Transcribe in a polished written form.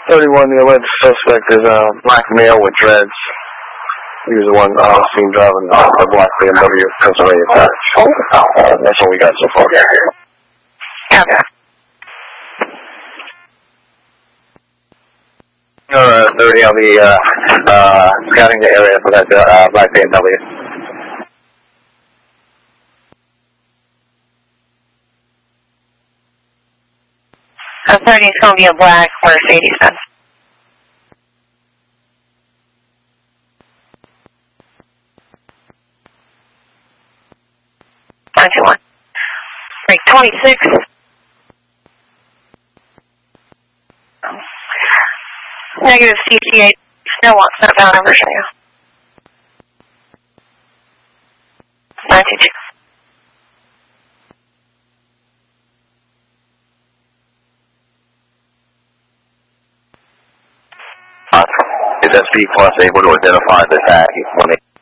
31, the alleged suspect is a black male with dreads. He was the one seen driving a black BMW Pennsylvania Dodge. That's all we got so far. Okay. 30, I'll be scouting the area for that black BMW. 30 is going to be a black Mercedes-Benz. -1. Break 26. Negative CT8. Still wants southbound over show you. 922. Is SP Plus able to identify the tag?